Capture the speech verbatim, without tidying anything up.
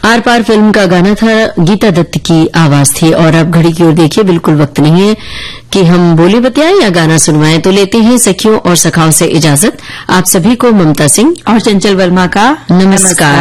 Are par film का गाना था, गीता दत्त की आवाज थी। और अब घड़ी की ओर देखिए, बिल्कुल वक्त नहीं है कि हम बोली बतियाएं या गाना सुनवाएं, तो लेते हैं सखियों और सखाओं से इजाजत। आप सभी को ममता सिंह और चंचल वर्मा का नमस्कार।